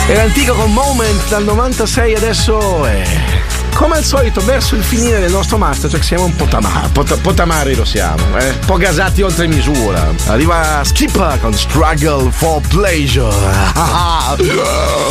Era antico con Moment dal 96, adesso è come al solito verso il finire del nostro Masterchef siamo un po' tamari lo siamo, un po' gasati oltre misura. Arriva Skipper con Struggle for Pleasure.